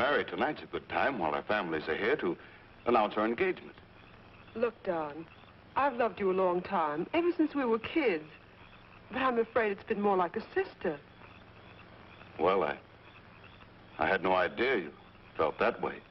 Mary, tonight's a good time while our families are here to announce our engagement. Look, Don, I've loved you a long time, ever since we were kids. But I'm afraid it's been more like a sister. Well, I had no idea you felt that way.